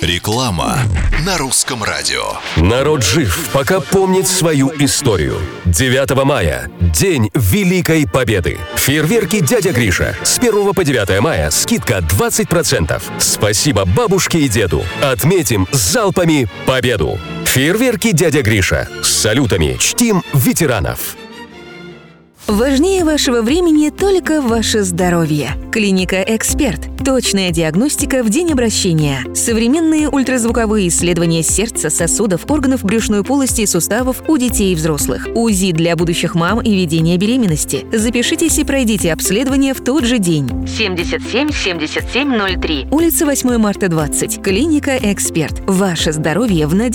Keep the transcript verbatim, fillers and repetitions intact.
Реклама на русском радио. Народ жив, пока помнит свою историю. девятого мая – День Великой Победы. Фейерверки «Дядя Гриша». С первого по девятое мая скидка двадцать процентов. Спасибо бабушке и деду. Отметим залпами победу. Фейерверки «Дядя Гриша». С салютами чтим ветеранов. Важнее вашего времени только ваше здоровье. Клиника «Эксперт». Точная диагностика в день обращения. Современные ультразвуковые исследования сердца, сосудов, органов брюшной полости и суставов у детей и взрослых. УЗИ для будущих мам и ведения беременности. Запишитесь и пройдите обследование в тот же день. семьдесят семь семьдесят семь ноль три. Улица восьмое марта, двадцать. Клиника «Эксперт». Ваше здоровье в надежде.